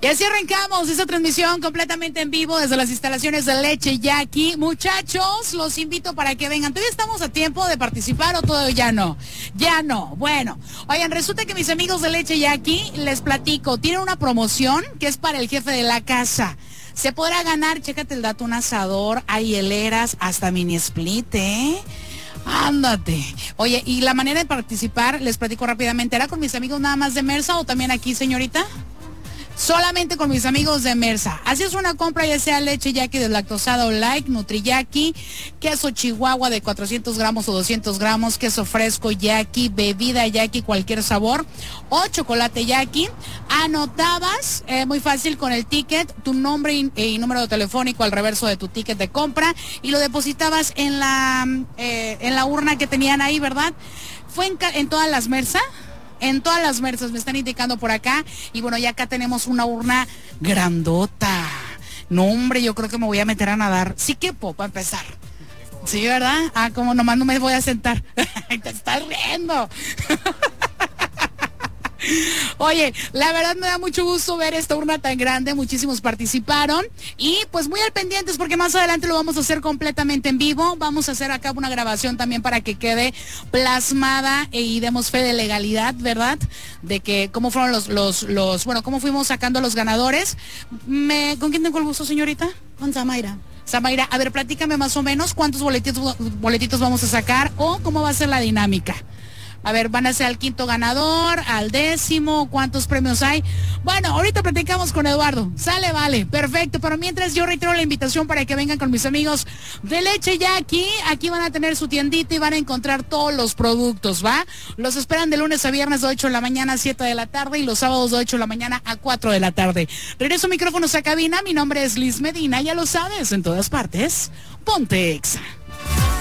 Y así arrancamos esta transmisión completamente en vivo desde las instalaciones de Leche Jackie. Muchachos, los invito para que vengan. ¿Todavía estamos a tiempo de participar o todavía ya no? Ya no. Bueno, oigan, resulta que mis amigos de Leche Jackie, les platico, tienen una promoción que es para el jefe de la casa. Se podrá ganar, chécate el dato, un asador, hay hieleras, hasta mini split, Ándate. Oye, y la manera de participar, les platico rápidamente, ¿era con mis amigos nada más de Mersa o también aquí, señorita? Solamente con mis amigos de Mersa. Así es una compra, ya sea leche Jackie deslactosada o light, Nutri-Jackie, queso Chihuahua de 400 gramos o 200 gramos, queso fresco Jackie, bebida Jackie, cualquier sabor, o chocolate Jackie. Anotabas, muy fácil, con el ticket, tu nombre y número telefónico al reverso de tu ticket de compra y lo depositabas en la urna que tenían ahí, ¿verdad? Fue en todas las Mersa. En todas las Mersas me están indicando por acá. Y bueno, ya acá tenemos una urna grandota. No, hombre, yo creo que me voy a meter a nadar. Sí que para empezar. Sí, ¿verdad? Ah, como nomás no me voy a sentar. Te estás riendo. Oye, la verdad me da mucho gusto ver esta urna tan grande, muchísimos participaron y pues muy al pendientes porque más adelante lo vamos a hacer completamente en vivo, vamos a hacer acá una grabación también para que quede plasmada y demos fe de legalidad, ¿verdad? De que cómo fueron bueno, cómo fuimos sacando a los ganadores. ¿Con quién tengo el gusto, señorita? Con Zamaira. Zamaira, a ver, platícame más o menos cuántos boletitos vamos a sacar o cómo va a ser la dinámica. A ver, ¿van a ser al quinto ganador, al décimo? ¿Cuántos premios hay? Bueno, ahorita platicamos con Eduardo. Sale, vale, perfecto. Pero mientras yo reitero la invitación para que vengan con mis amigos de Leche Jackie. Aquí van a tener su tiendita y van a encontrar todos los productos, ¿va? Los esperan de lunes a viernes de 8 de la mañana a 7 de la tarde y los sábados de 8 de la mañana a 4 de la tarde. Regreso micrófonos a cabina. Mi nombre es Liz Medina, ya lo sabes, en todas partes. Ponte Exa.